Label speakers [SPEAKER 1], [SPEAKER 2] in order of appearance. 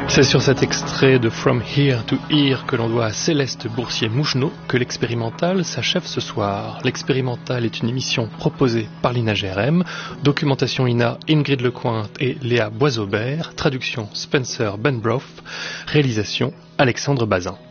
[SPEAKER 1] C'est sur cet extrait de From Here to Here que l'on doit à Céleste Boursier-Mouchenot que l'expérimental s'achève ce soir. L'expérimental est une émission proposée par l'INA-GRM, documentation INA Ingrid Lecointe et Léa Boisaubert, traduction Spencer Benbrough, réalisation Alexandre Bazin.